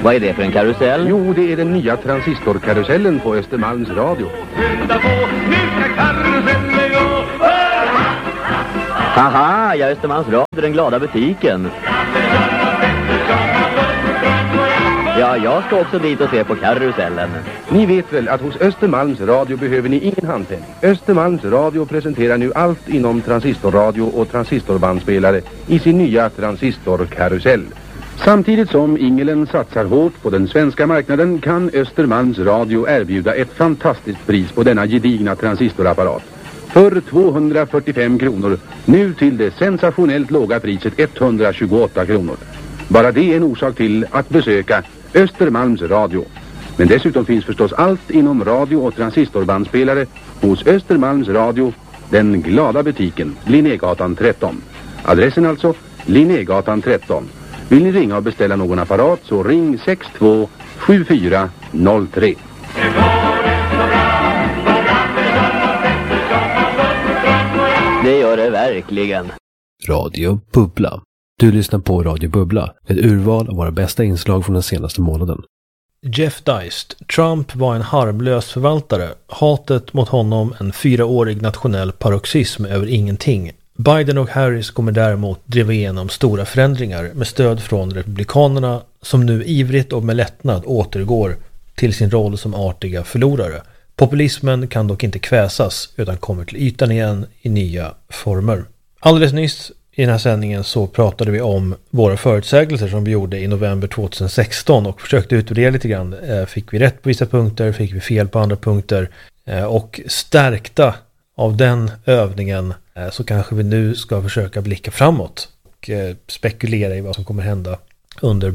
Vad är det för en karusell? Jo, det är den nya transistorkarusellen på Östermalms Radio. Haha, ja, Östermalms Radio, den glada butiken. Ja, jag ska också dit och se på karusellen. Ni vet väl att hos Östermalms Radio behöver ni ingen handpenning. Östermalms Radio presenterar nu allt inom transistorradio och transistorbandspelare i sin nya transistorkarusell. Samtidigt som Ingelen satsar hårt på den svenska marknaden kan Östermalms Radio erbjuda ett fantastiskt pris på denna gedigna transistorapparat. För 245 kronor, nu till det sensationellt låga priset 128 kronor. Bara det är en orsak till att besöka Östermalms Radio. Men dessutom finns förstås allt inom radio- och transistorbandspelare hos Östermalms Radio, den glada butiken, Linnégatan 13. Adressen alltså, Linnégatan 13. Vill ni ringa och beställa någon apparat så ring 627403. Det gör det verkligen. Radio Bubbla. Du lyssnar på Radio Bubbla, ett urval av våra bästa inslag från den senaste månaden. Jeff Deist. Trump var en harmlös förvaltare. Hatet mot honom en 4-årig nationell paroxysm över ingenting. Biden och Harris kommer däremot driva igenom stora förändringar med stöd från republikanerna som nu ivrigt och med lättnad återgår till sin roll som artiga förlorare. Populismen kan dock inte kväsas utan kommer till ytan igen i nya former. Alldeles nyss i den här sändningen så pratade vi om våra förutsägelser som vi gjorde i november 2016 och försökte utvärdera lite grann. Fick vi rätt på vissa punkter, fick vi fel på andra punkter och stärkta av den övningen så kanske vi nu ska försöka blicka framåt och spekulera i vad som kommer hända under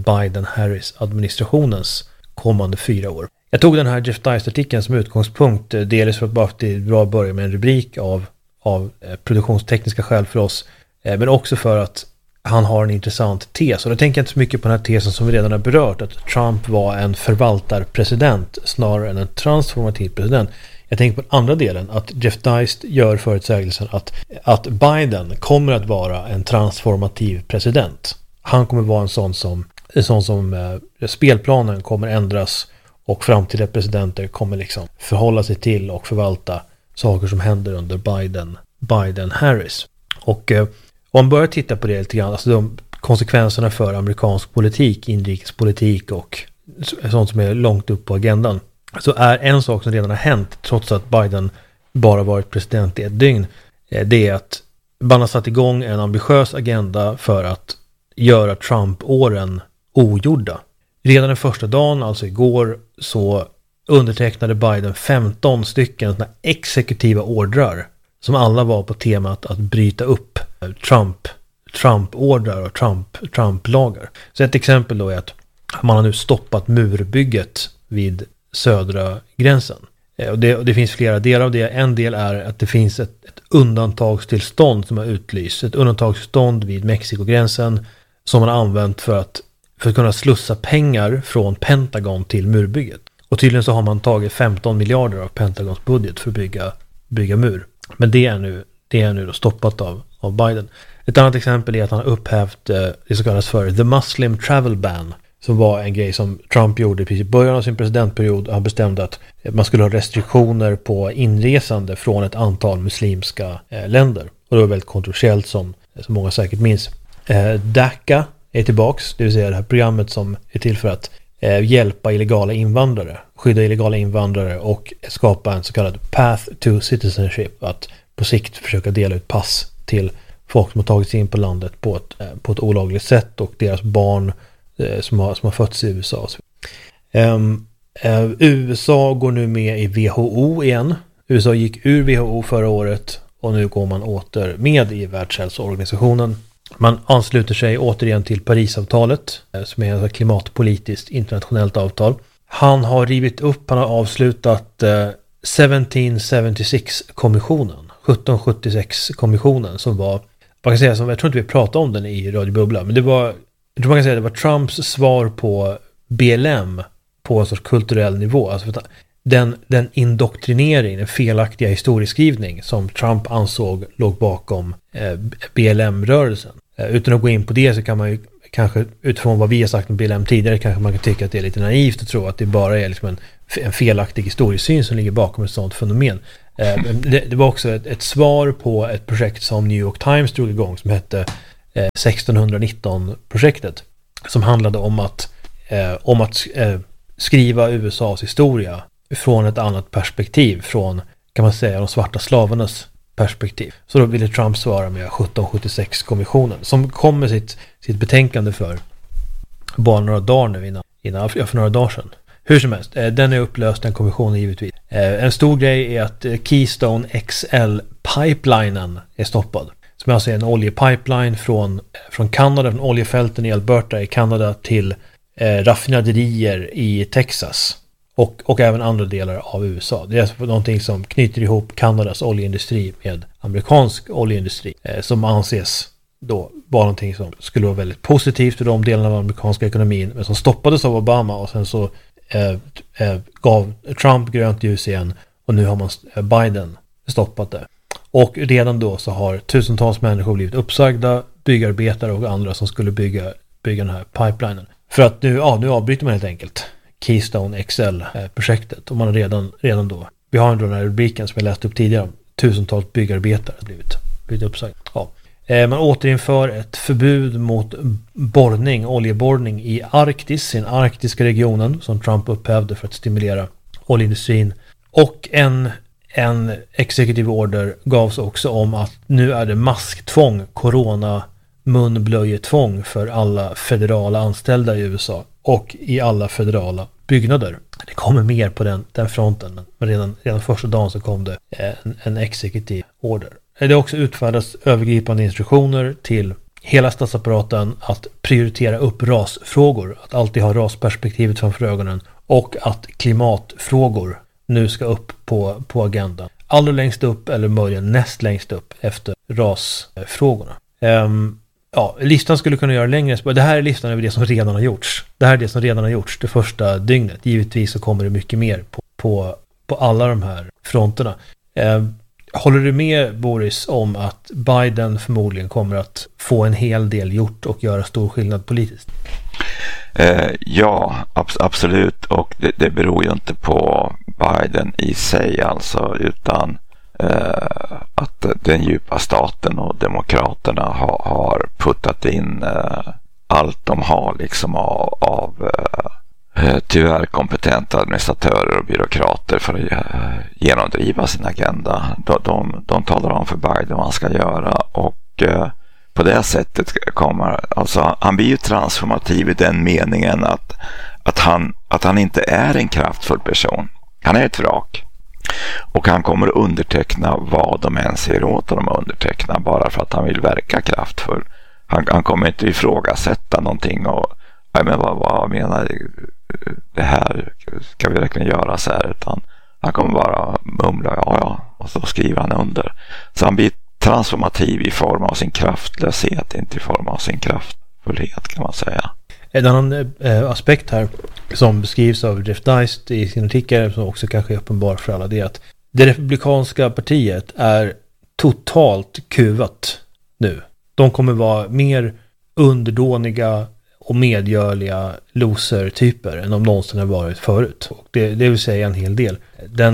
Biden-Harris-administrationens kommande 4 år. Jag tog den här Jeff Deist-artikeln som utgångspunkt, dels för att bara det är bra att börja med en rubrik av produktionstekniska skäl för oss, men också för att han har en intressant tes. Och då tänker jag inte så mycket på den här tesen som vi redan har berört, att Trump var en förvaltarpresident snarare än en transformativ president. Jag tänker på den andra delen, att Jeff Deist gör förutsägelsen att Biden kommer att vara en transformativ president. Han kommer vara en sån som spelplanen kommer ändras och framtida presidenter kommer liksom förhålla sig till och förvalta saker som händer under Biden-Harris. Och om man börjar titta på det lite grann, alltså de konsekvenserna för amerikansk politik, inrikespolitik och sånt som är långt upp på agendan, så är en sak som redan har hänt trots att Biden bara varit president i ett dygn, det är att man har satt igång en ambitiös agenda för att göra Trump-åren ogjorda. Redan den första dagen, alltså igår, så undertecknade Biden 15 stycken såna exekutiva ordrar som alla var på temat att bryta upp Trump-ordrar och Trump-lagar. Så ett exempel då är att man har nu stoppat murbygget vid södra gränsen. Och det finns flera delar av det. En del är att det finns ett undantagstillstånd som har utlyst. Ett undantagstillstånd vid Mexikogränsen som man har använt för att kunna slussa pengar från Pentagon till murbygget. Och tydligen så har man tagit 15 miljarder av Pentagons budget för att bygga mur. Men det är nu då stoppat av Biden. Ett annat exempel är att han har upphävt det som kallas för The Muslim Travel Ban, som var en grej som Trump gjorde precis i början av sin presidentperiod. Han bestämde att man skulle ha restriktioner på inresande från ett antal muslimska länder. Och det var väldigt kontroversiellt som många säkert minns. DACA är tillbaks, det vill säga det här programmet som är till för att hjälpa illegala invandrare, skydda illegala invandrare och skapa en så kallad path to citizenship, att på sikt försöka dela ut pass till folk som har tagit sig in på landet på ett olagligt sätt och deras barn som har fötts i USA. USA går nu med i WHO igen. USA gick ur WHO förra året och nu går man åter med i Världshälsoorganisationen. Man ansluter sig återigen till Parisavtalet som är ett klimatpolitiskt internationellt avtal. Han har avslutat 1776-kommissionen, 1776-kommissionen som var, man kan säga, som jag tror inte vi pratade om den i Radio Bubbla, men jag tror man kan säga det var Trumps svar på BLM på en sorts kulturell nivå. Alltså den indoktrinering, den felaktiga historieskrivning som Trump ansåg låg bakom BLM-rörelsen. Utan att gå in på det så kan man ju kanske utifrån vad vi har sagt om BLM tidigare kanske man kan tycka att det är lite naivt att tro att det bara är liksom en felaktig historiesyn som ligger bakom ett sådant fenomen. Det var också ett svar på ett projekt som New York Times drog igång som hette 1619-projektet, som handlade om att skriva USAs historia från ett annat perspektiv, från, kan man säga, de svarta slavarnas perspektiv. Så då ville Trump svara med 1776-kommissionen som kom med sitt betänkande för bara några dagar nu för några dagar sedan. Hur som helst, den är upplöst, den kommissionen givetvis. En stor grej är att Keystone XL-pipelinen är stoppad. Som alltså är en oljepipeline från Kanada, från oljefälten i Alberta i Kanada till raffinaderier i Texas. Och även andra delar av USA. Det är alltså någonting som knyter ihop Kanadas oljeindustri med amerikansk oljeindustri. Som anses då vara någonting som skulle vara väldigt positivt för de delarna av amerikanska ekonomin. Men som stoppades av Obama och sen så gav Trump grönt ljus igen. Och nu har Biden stoppat det. Och redan då så har tusentals människor blivit uppsagda. Byggarbetare och andra som skulle bygga den här pipelinen. För att nu avbryter man helt enkelt Keystone XL-projektet. Och man har redan då. Vi har ändå den här rubriken som jag läste upp tidigare. Tusentals byggarbetare har blivit uppsagda. Ja. Man återinför ett förbud mot oljeborrning i Arktis, i den arktiska regionen som Trump upphävde för att stimulera oljeindustrin. Och en executive order gavs också om att nu är det masktvång, munblöjetvång för alla federala anställda i USA och i alla federala byggnader. Det kommer mer på den fronten, men redan första dagen så kom det en executive order. Det också utfärdas övergripande instruktioner till hela statsapparaten att prioritera upp rasfrågor, att alltid ha rasperspektivet framför ögonen och att klimatfrågor nu ska upp på agendan. Allra längst upp eller möjligen näst längst upp efter rasfrågorna. Listan skulle kunna göra längre. Det här är listan över det som redan har gjorts. Det här är det som redan har gjorts det första dygnet. Givetvis så kommer det mycket mer på alla de här fronterna. Håller du med, Boris, om att Biden förmodligen kommer att få en hel del gjort och göra stor skillnad politiskt? Ja, absolut. Och det beror ju inte på Biden i sig alltså, utan att den djupa staten och demokraterna har puttat in allt de har liksom av tyvärr kompetenta administratörer och byråkrater för att genomdriva sin agenda. De talar om för Biden vad han ska göra, och på det sättet kommer, alltså han blir ju transformativ i den meningen att han inte är en kraftfull person. Han är ett vrak. Och han kommer att underteckna vad de än ser åt dem att underteckna bara för att han vill verka kraftfull. Han kommer inte ifrågasätta någonting och men vad menar det här, ska vi verkligen göra så här, utan han kommer bara mumla ja och så skriver han under. Så han blir transformativ i form av sin kraftlöshet, inte i form av sin kraftfullhet, kan man säga. En annan aspekt här som beskrivs av Jeff Deist i sin artikel, som också kanske är uppenbar för alla, det är att det republikanska partiet är totalt kuvat nu. De kommer vara mer underdåniga och medgörliga loser-typer än de någonsin har varit förut. Och det vill säga en hel del.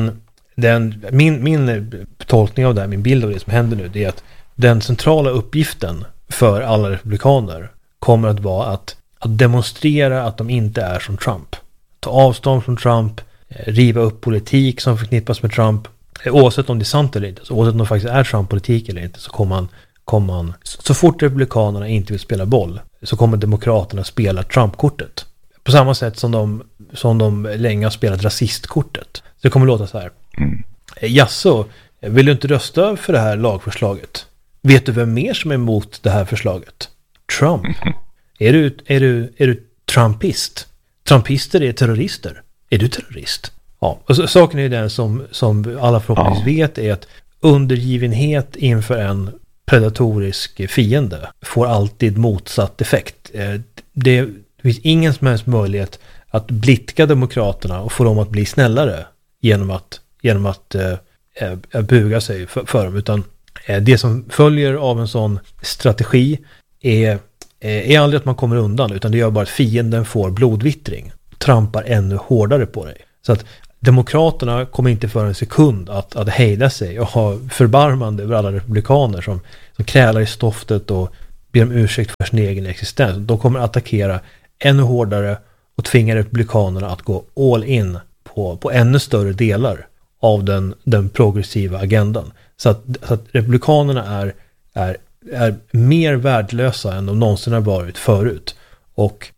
Min tolkning av det här, min bild av det som händer nu, det är att den centrala uppgiften för alla republikaner kommer att vara att demonstrera att de inte är som Trump. Ta avstånd från Trump, riva upp politik som förknippas med Trump. Oavsett om det är sant eller inte, så oavsett om det faktiskt är Trump-politik eller inte, så kommer man så fort republikanerna inte vill spela boll, så kommer demokraterna spela Trump-kortet. På samma sätt som de länge har spelat rasistkortet. Så det kommer låta så här. Jaså, vill du inte rösta för det här lagförslaget? Vet du vem mer som är emot det här förslaget? Trump. Är du trumpist? Trumpister är terrorister. Är du terrorist? Ja, och så, saken är den som alla förhoppningsvis vet, är att undergivenhet inför en predatorisk fiende får alltid motsatt effekt. Det finns ingen som helst möjlighet att blidka demokraterna och få dem att bli snällare genom att buga sig för dem, utan det som följer av en sån strategi är är aldrig att man kommer undan, utan det gör bara att fienden får blodvittring, trampar ännu hårdare på dig. Så att demokraterna kommer inte för en sekund att hejda sig och ha förbarmande över alla republikaner som krälar i stoftet och ber om ursäkt för sin egen existens. De kommer attackera ännu hårdare och tvinga republikanerna att gå all in på ännu större delar av den progressiva agendan. Så att republikanerna är mer värdelösa än de någonsin har varit förut. Och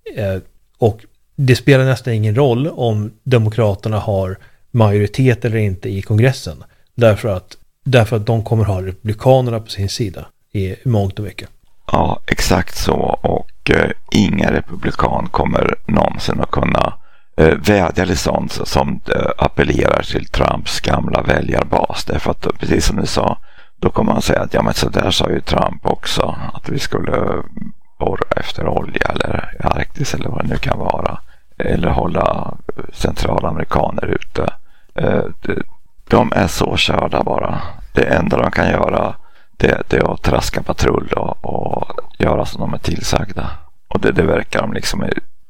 det spelar nästan ingen roll om demokraterna har majoritet eller inte i kongressen. Därför att de kommer ha republikanerna på sin sida i mångt och mycket. Ja, exakt så. Och ingen republikan kommer någonsin att kunna vädja till sånt som appellerar till Trumps gamla väljarbas. Därför att precis som du sa, då kommer man säga att ja, men så där sa ju Trump också, att vi skulle borra efter olja eller Arktis eller vad det nu kan vara, eller hålla centralamerikaner ute. De är så körda bara. Det enda de kan göra det är att traska patrull och göra som de är tillsagda. Och det verkar de liksom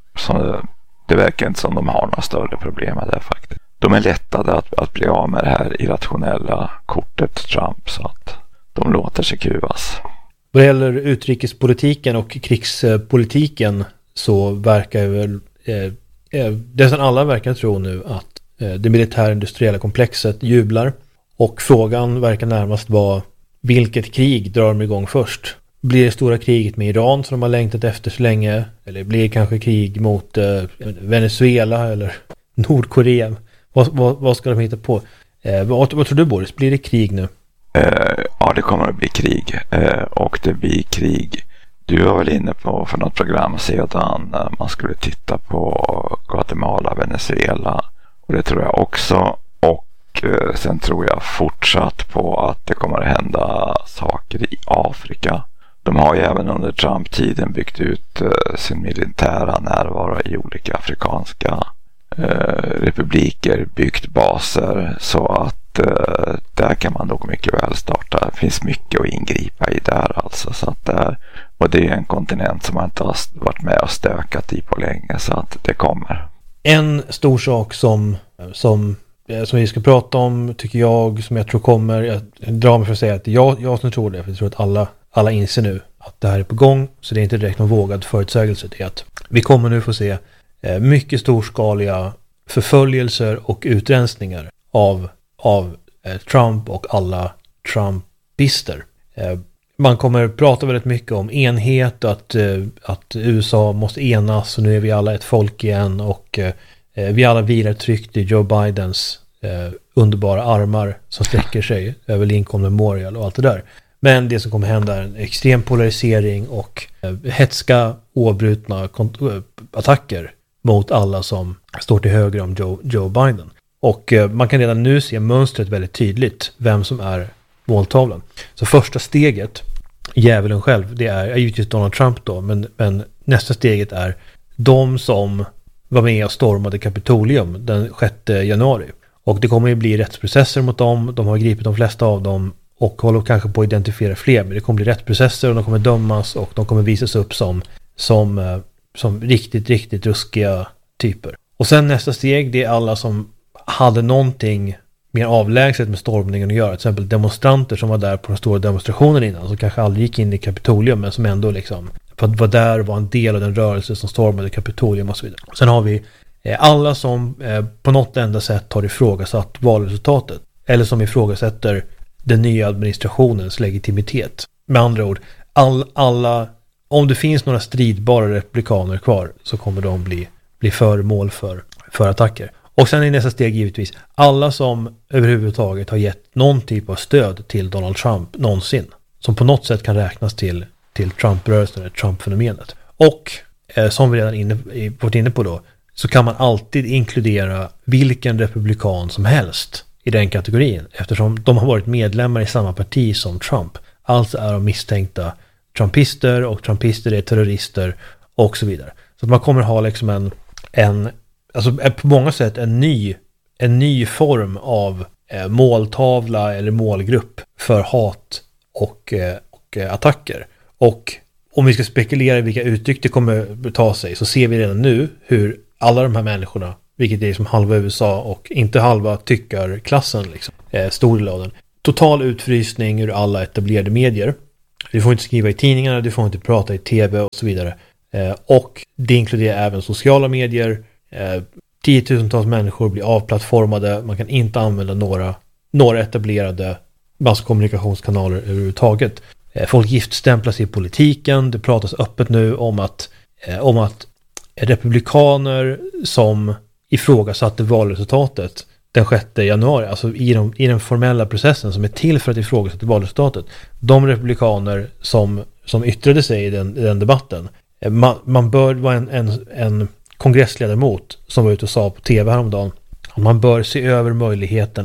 det verkar inte som de har några större problem med det faktiskt. De är lättade att bli av med det här irrationella kortet Trump, så att de låter sig kuvas. Vad gäller utrikespolitiken och krigspolitiken så verkar väl nästan alla verkar tro nu att det militärindustriella komplexet jublar, och frågan verkar närmast vara vilket krig drar de igång först? Blir det stora kriget med Iran som de har längtat efter så länge, eller blir det kanske krig mot Venezuela eller Nordkorea? Vad ska de hitta på? Vad tror du, Boris? Blir det krig nu? Ja, det kommer att bli krig. Och det blir krig. Du var väl inne på för något program sedan man skulle titta på Guatemala, Venezuela. Och det tror jag också. Och sen tror jag fortsatt på att det kommer att hända saker i Afrika. De har ju även under Trump-tiden byggt ut sin militära närvaro i olika afrikanska republiker, byggt baser, så att där kan man nog mycket väl starta. Det finns mycket att ingripa i där alltså, så att och det är en kontinent som man inte har varit med och stökat i på länge, så att det kommer. En stor sak som vi ska prata om, tycker jag, som jag tror kommer, jag drar mig för att säga att jag som tror det, för jag tror att alla inser nu att det här är på gång, så det är inte direkt någon vågad förutsägelse, det är att vi kommer nu få se mycket storskaliga förföljelser och utrensningar av Trump och alla Trumpister. Man kommer prata väldigt mycket om enhet och att USA måste enas, och nu är vi alla ett folk igen, och vi alla vilar tryggt i Joe Bidens underbara armar som sträcker sig över Lincoln Memorial och allt det där. Men det som kommer hända är en extrem polarisering och hetska, oavbrutna attacker mot alla som står till höger om Joe Biden. Och man kan redan nu se mönstret väldigt tydligt, vem som är måltavlan. Så första steget, djävulen själv, det är givetvis Donald Trump då, men nästa steget är de som var med och stormade Kapitolium den 6 januari. Och det kommer ju bli rättsprocesser mot dem, de har gripit de flesta av dem och håller kanske på att identifiera fler, men det kommer bli rättsprocesser och de kommer dömas och de kommer visas upp som riktigt, riktigt ruskiga typer. Och sen nästa steg, det är alla som hade någonting mer avlägset med stormningen att göra. Till exempel demonstranter som var där på den stora demonstrationen innan, som kanske aldrig gick in i Kapitolium, men som ändå liksom var där och var en del av den rörelse som stormade Kapitolium och så vidare. Sen har vi alla som på något enda sätt har ifrågasatt valresultatet, eller som ifrågasätter den nya administrationens legitimitet. Med andra ord, alla, om det finns några stridbara republikaner kvar, så kommer de bli föremål för attacker. Och sen i nästa steg givetvis alla som överhuvudtaget har gett någon typ av stöd till Donald Trump någonsin, som på något sätt kan räknas till Trump-rörelsen eller Trump-fenomenet. Och som vi redan varit inne på då, så kan man alltid inkludera vilken republikan som helst i den kategorin, eftersom de har varit medlemmar i samma parti som Trump. Alltså är de misstänkta trumpister, och trumpister är terrorister och så vidare. Så att man kommer ha liksom alltså på många sätt en ny form av måltavla eller målgrupp för hat och attacker. Och om vi ska spekulera i vilka uttryck det kommer ta sig, så ser vi redan nu hur alla de här människorna, vilket är liksom halva USA och inte halva tyckarklassen liksom, stor del av den, total utfrysning ur alla etablerade medier. Du får inte skriva i tidningarna, du får inte prata i tv och så vidare. Och det inkluderar även sociala medier. 10 000-tals människor blir avplattformade. Man kan inte använda några etablerade masskommunikationskanaler överhuvudtaget. Folk giftstämplas i politiken. Det pratas öppet nu om att republikaner som ifrågasatte valresultatet den 6 januari, alltså i den formella processen som är till för att ifrågasätta valresultatet, de republikaner som yttrade sig i den debatten, man bör vara en kongressledamot som var ute och sa på tv häromdagen att man bör se över möjligheten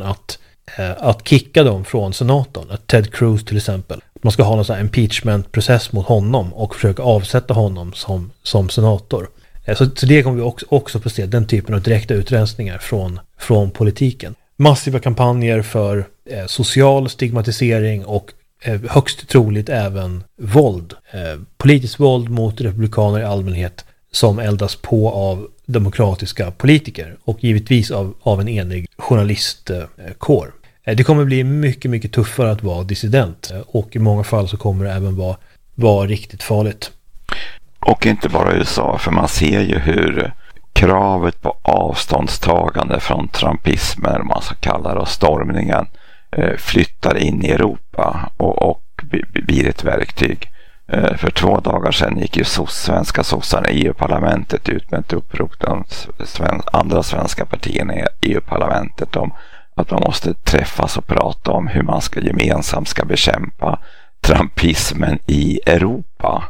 att kicka dem från senatorn, att Ted Cruz till exempel, man ska ha någon sån här impeachment-process mot honom och försöka avsätta honom som senator. Så det kommer vi också få se, den typen av direkta utrensningar från politiken. Massiva kampanjer för social stigmatisering och högst troligt även våld. Politiskt våld mot republikaner i allmänhet som eldas på av demokratiska politiker och givetvis av en enig journalistkår. Det kommer bli mycket, mycket tuffare att vara dissident och i många fall så kommer det även vara riktigt farligt. Och inte bara USA, för man ser ju hur kravet på avståndstagande från trumpismen, man ska kalla det, och stormningen flyttar in i Europa och blir ett verktyg. För 2 dagar sedan gick ju svenska sossarna i EU-parlamentet ut med ett upprop, de andra svenska partierna i EU-parlamentet, om att man måste träffas och prata om hur man gemensamt ska bekämpa trumpismen i Europa.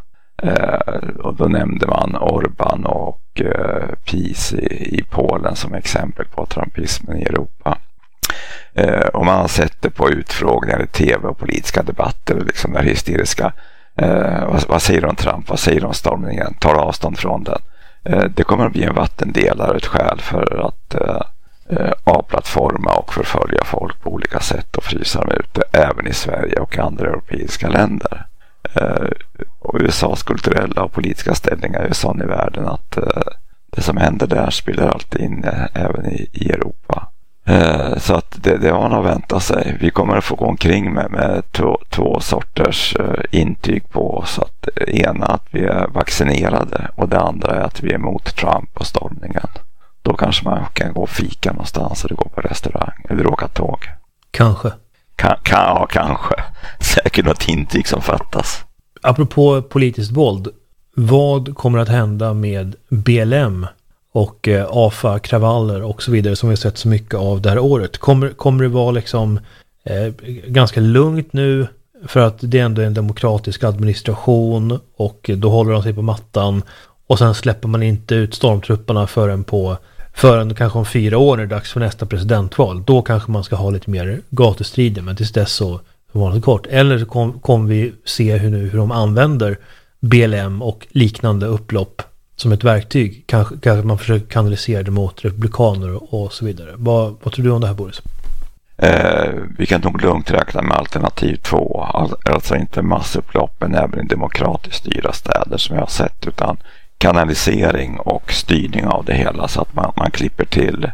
Och då nämnde man Orbán och PiS i Polen som exempel på trumpismen i Europa. Och man har sett det på utfrågningar i tv och politiska debatter, liksom där hysteriska vad säger de om Trump, vad säger de om stormningen, tar avstånd från den. Det kommer att bli en vattendelare, ett skäl för att avplattforma och förfölja folk på olika sätt och frysa dem ute även i Sverige och andra europeiska länder. Och USAs kulturella och politiska ställningar är ju sån i världen att det som händer där spelar alltid in även i Europa. Så att det har man att vänta sig. Vi kommer att få gå omkring med två sorters intyg på oss. Att ena att vi är vaccinerade och det andra är att vi är emot Trump och stormningen. Då kanske man kan gå och fika någonstans eller gå på restaurang eller åka tåg. Kanske. Ja, kanske. Säkert något intyg som fattas. Apropå politiskt våld, vad kommer att hända med BLM och AFA-kravaller och så vidare som vi har sett så mycket av det här året? Kommer det vara liksom ganska lugnt nu för att det är ändå en demokratisk administration och då håller de sig på mattan och sen släpper man inte ut stormtrupperna förrän kanske om 4 år när det är dags för nästa presidentval. Då kanske man ska ha lite mer gatustrider, men tills dess så vanligt kort. Eller så kommer vi se hur de använder BLM och liknande upplopp som ett verktyg. Kanske man försöker kanalisera det mot republikaner och så vidare. Vad tror du om det här, Boris? Vi kan nog lugnt räkna med alternativ 2. Alltså inte massupploppen även i demokratiskt styrda städer som jag har sett, utan kanalisering och styrning av det hela så att man klipper till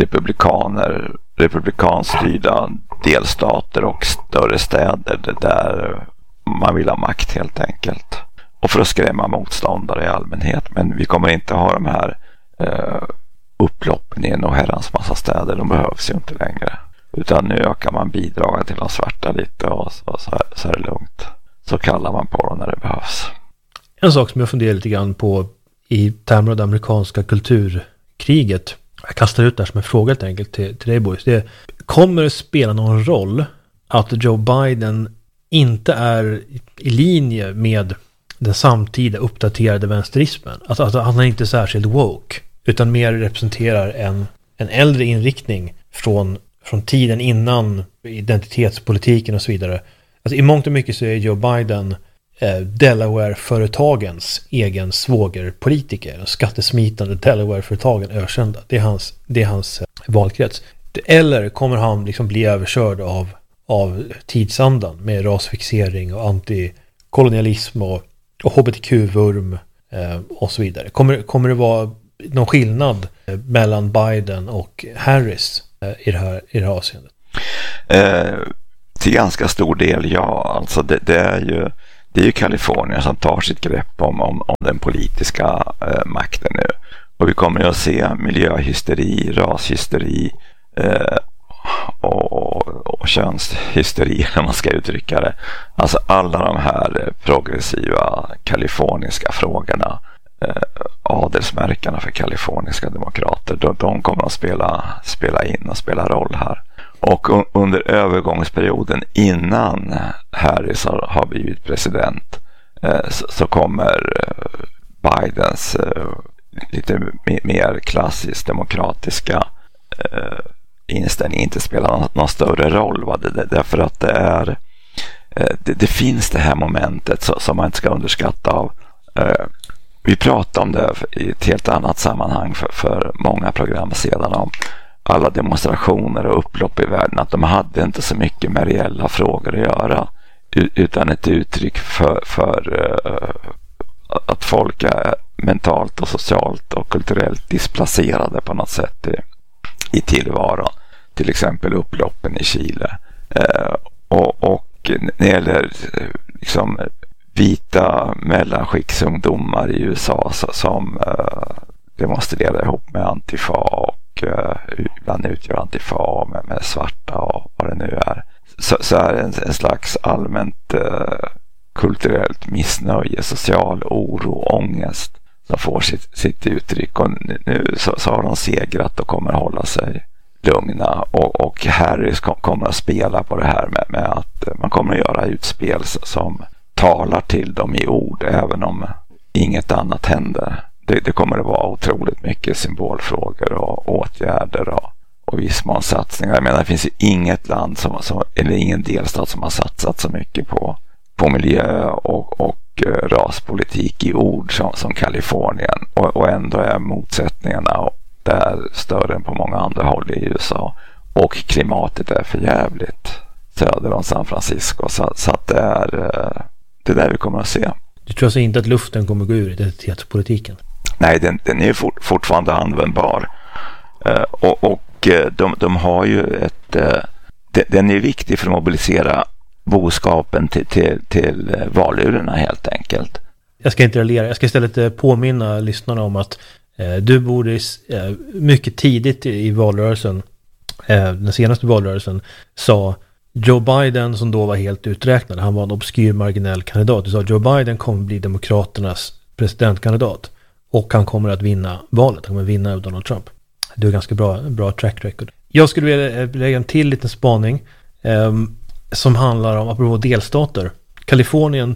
republikanstyrda delstater och större städer där man vill ha makt helt enkelt. Och för att skrämma motståndare i allmänhet. Men vi kommer inte ha de här upploppen i en och herrans massa städer. De behövs ju inte längre. Utan nu ökar man bidragen till de svarta lite och så är det lugnt. Så kallar man på dem när det behövs. En sak som jag funderar lite grann på i termer av det amerikanska kulturkriget. Jag kastar ut det här som en fråga helt enkelt till dig, Boris. Kommer det spela någon roll att Joe Biden inte är i linje med den samtida uppdaterade vänsterismen? Alltså han är inte särskilt woke utan mer representerar en äldre inriktning från tiden innan identitetspolitiken och så vidare. Alltså i mångt och mycket så är Joe Biden Delaware-företagens egen svågerpolitiker. Skattesmitande Delaware-företagen ökända. Det är hans valkrets. Eller kommer han liksom bli överkörd av tidsandan med rasfixering och antikolonialism och och hbtq-vurm och så vidare. Kommer det vara någon skillnad mellan Biden och Harris i det här avseendet? Till ganska stor del, ja. Alltså det är ju Kalifornien som tar sitt grepp om den politiska makten nu. Och vi kommer ju att se miljöhysteri, rashysteri och könshysteri, när man ska uttrycka det. Alltså alla de här progressiva kaliforniska frågorna, adelsmärkarna för kaliforniska demokrater, de kommer att spela in och spela roll här. Och under övergångsperioden innan Harris har blivit president så kommer Bidens lite mer klassiskt demokratiska inställning inte spela någon större roll. Därför att det finns det här momentet som man inte ska underskatta av. Vi pratade om det i ett helt annat sammanhang för många program sedan, om alla demonstrationer och upplopp i världen, att de hade inte så mycket med reella frågor att göra, utan ett uttryck för att folk är mentalt och socialt och kulturellt displacerade på något sätt i tillvaron. Till exempel upploppen i Chile. Och när det gäller liksom vita mellanskicksungdomar i USA som demonstrerar ihop med Antifa och ibland utgör Antifa med svarta och vad det nu är, så är det en slags allmänt kulturellt missnöje, social oro, ångest som får sitt uttryck. Och nu så har de segrat och kommer att hålla sig lugna, och Harris kommer att spela på det här med att man kommer att göra utspel som talar till dem i ord, även om inget annat händer. Det kommer att vara otroligt mycket symbolfrågor och åtgärder och viss mån satsningar. Jag menar, det finns ju inget land eller ingen delstat som har satsat så mycket på miljö och raspolitik i ord som Kalifornien, och ändå är motsättningarna där större än på många andra håll i USA, och klimatet är för jävligt söder om San Francisco, så att det är där vi kommer att se. Du tror alltså inte att luften kommer gå ur identitetspolitiken? Nej, den är ju fortfarande användbar, och de har ju den är viktig för att mobilisera boskapen till valurnorna helt enkelt. Jag ska inte raljera, jag ska istället påminna lyssnarna om att du borde mycket tidigt i valrörelsen, den senaste valrörelsen, sa Joe Biden, som då var helt uträknad, han var en obskyr marginell kandidat. Du sa Joe Biden kommer bli demokraternas presidentkandidat och han kommer att vinna valet, han kommer vinna över Donald Trump. Det är ganska bra track record. Jag skulle vilja lägga en till liten spaning som handlar om, apropå delstater. Kalifornien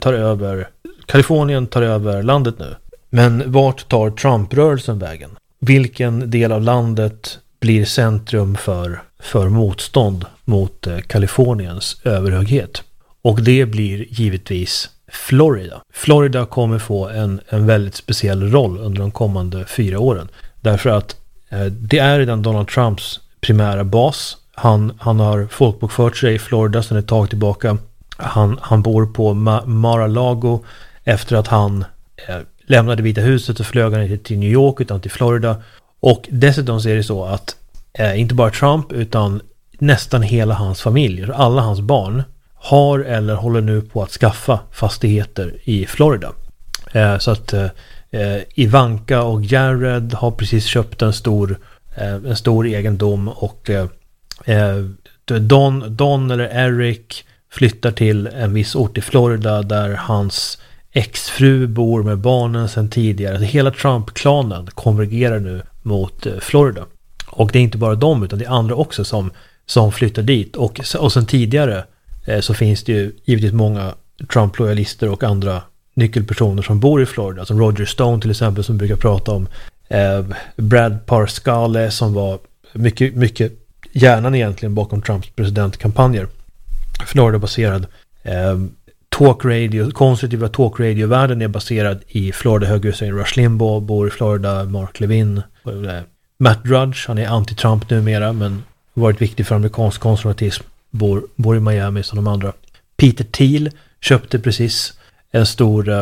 tar över landet nu. Men vart tar Trump-rörelsen vägen? Vilken del av landet blir centrum för motstånd mot Kaliforniens överhöghet? Och det blir givetvis Florida. Florida kommer få en väldigt speciell roll under de kommande 4 åren. Därför att det är redan Donald Trumps primära bas. Han har folkbokfört sig i Florida sedan ett tag tillbaka. Han bor på Mar-a-Lago efter att han lämnade Vita huset, och flög han inte till New York utan till Florida. Och dessutom så är det så att inte bara Trump utan nästan hela hans familj, alla hans barn, har eller håller nu på att skaffa fastigheter i Florida. Så att Ivanka och Jared har precis köpt en stor egendom, och Don eller Eric flyttar till en viss ort i Florida där hans exfru bor med barnen sedan tidigare. Så hela Trump-klanen konvergerar nu mot Florida. Och det är inte bara de, utan det är andra också som flyttar dit. Och sen tidigare så finns det ju givetvis många Trump-lojalister och andra nyckelpersoner som bor i Florida. Som Roger Stone till exempel, som brukar prata om. Brad Parscale, som var mycket hjärnan egentligen bakom Trumps presidentkampanjer. Florida-baserad. Konservativa talkradio-världen är baserad i Florida. Högerhusaren Rush Limbaugh bor i Florida. Mark Levin. Matt Drudge, han är anti-Trump numera, men har varit viktig för amerikansk konservatism. Bor i Miami som de andra. Peter Thiel köpte precis en stor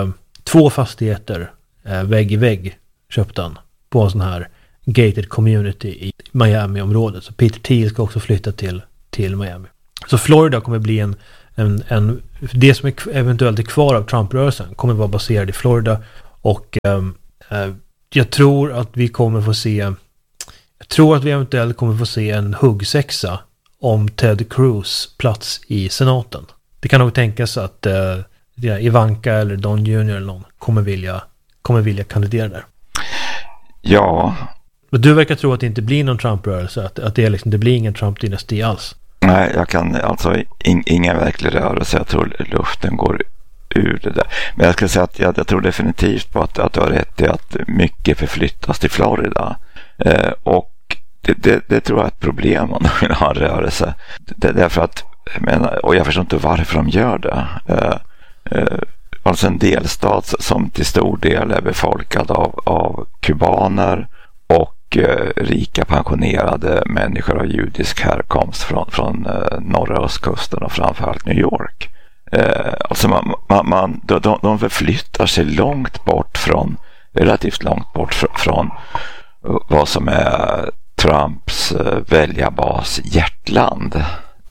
2 fastigheter vägg i vägg köpte han på en sån här gated community i Miami-området. Så Peter Thiel ska också flytta till Miami. Så Florida kommer bli en det som eventuellt är kvar av Trump-rörelsen kommer vara baserad i Florida, och jag tror att vi eventuellt kommer få se en huggsexa om Ted Cruz plats i senaten. Det kan nog tänkas att Ivanka eller Don Jr. eller någon kommer vilja kandidera där. Ja. Men du verkar tro att det inte blir någon Trump-rörelse, att det blir ingen Trump-dynasti alls. Nej, jag kan alltså ingen verklig rörelse. Jag tror luften går ur det där. Men jag ska säga att jag tror definitivt på att du har rätt i att mycket förflyttas till Florida. Och det tror jag är ett problem om de vill ha en rörelse. Därför att, och jag förstår inte varför de gör det. Alltså en delstat som till stor del är befolkad av kubaner och rika pensionerade människor av judisk härkomst från norra östkusten och framförallt New York. Alltså de förflyttar sig relativt långt bort från vad som är Trumps väljarbas hjärtland.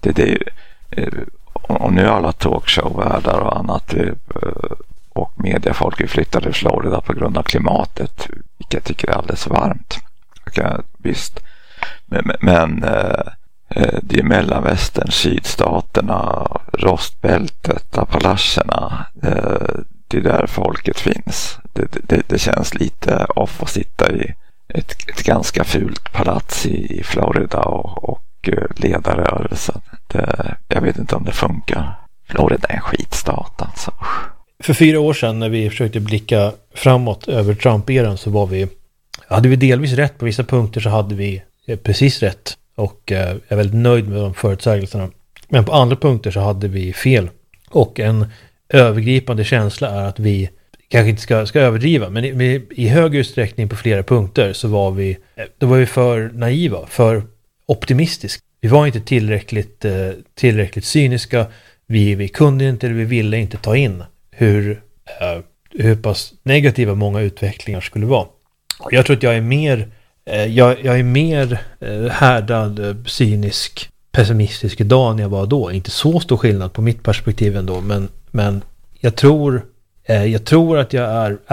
Och nu alla talkshow-värdar och annat och mediefolk flyttade till Florida på grund av klimatet, vilket jag tycker är alldeles varmt. Visst. Men det är Mellanvästern, sydstaterna, rostbältet, Appalacherna, det är där folket finns. Det känns lite off att sitta i ett ganska fult palats i Florida och leda rörelsen. Jag vet inte om det funkar. Florida är en skitstat alltså. För 4 år sedan när vi försökte blicka framåt över Trump-eran så hade vi delvis rätt. På vissa punkter så hade vi precis rätt. Och jag är väldigt nöjd med de förutsägelserna. Men på andra punkter så hade vi fel. Och en övergripande känsla är att vi kanske inte ska överdriva. Men i hög utsträckning på flera punkter så var vi för naiva, för optimistiska. Vi var inte tillräckligt cyniska. Vi kunde inte eller vi ville inte ta in hur pass negativa många utvecklingar skulle vara. Jag tror att jag är mer härdad, cynisk, pessimistisk idag än jag var då. Inte så stor skillnad på mitt perspektiv ändå, men jag tror att jag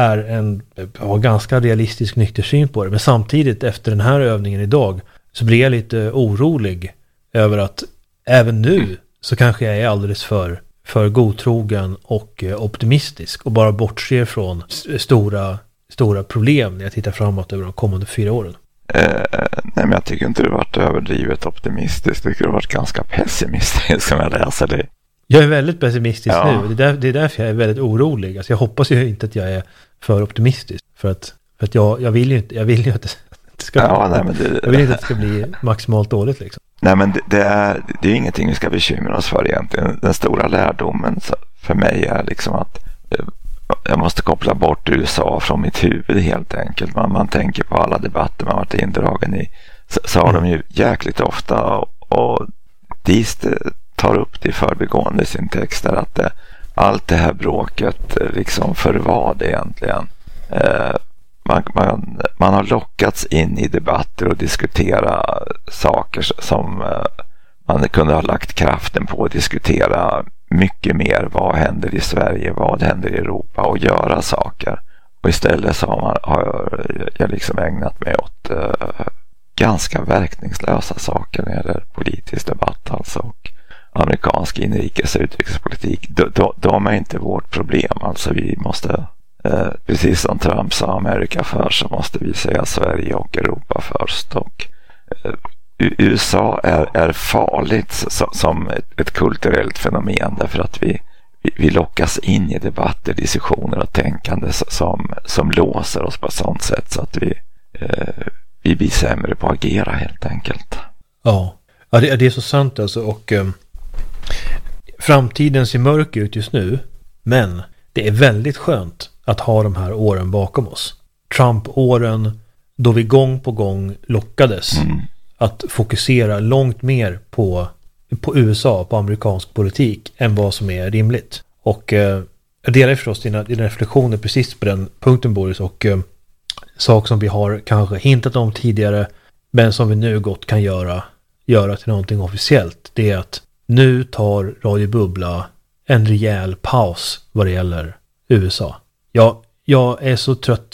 har ganska realistisk nykter syn på det. Men samtidigt efter den här övningen idag så blir jag lite orolig över att även nu så kanske jag är alldeles för godtrogen och optimistisk och bara bortser från stora problem när jag tittar framåt över de kommande 4 åren. Nej, men jag tycker inte du har varit överdrivet optimistisk. Jag tycker du har varit ganska pessimistisk som jag läser det. Jag är väldigt pessimistisk nu. Det är därför jag är väldigt orolig. Alltså jag hoppas ju inte att jag är för optimistisk. För att jag vill ju inte att det ska jag vill inte att det ska bli maximalt dåligt liksom. Nej, men det är ingenting vi ska bekymra oss för egentligen. Den stora lärdomen för mig är liksom att jag måste koppla bort USA från mitt huvud helt enkelt. Man tänker på alla debatter man varit indragen i. Så har de ju jäkligt ofta och Diest tar upp det i förbigående i sin text där att allt det här bråket liksom för vad egentligen. Man har lockats in i debatter och diskutera saker som man kunde ha lagt kraften på att diskutera mycket mer. Vad händer i Sverige? Vad händer i Europa? Och göra saker. Och istället så har jag liksom ägnat mig åt ganska verkningslösa saker när det gäller politisk debatt alltså, och amerikansk inrikes- och utrikespolitik. De är inte vårt problem. Alltså vi måste, precis som Trump sa Amerika först, så måste vi säga Sverige och Europa först. Och USA är farligt som ett kulturellt fenomen därför att vi lockas in i debatter, diskussioner och tänkande som låser oss på ett sånt sätt så att vi blir sämre på att agera helt enkelt. Ja, det är så sant alltså, och framtiden ser mörk ut just nu, men det är väldigt skönt att ha de här åren bakom oss. Trump-åren då vi gång på gång lockades att fokusera långt mer på USA, på amerikansk politik än vad som är rimligt. Och jag delar förstås dina reflektioner precis på den punkten, Boris, och sak som vi har kanske hintat om tidigare, men som vi nu gott kan göra till någonting officiellt. Det är att nu tar Radio Bubbla en rejäl paus vad det gäller USA. Jag är så trött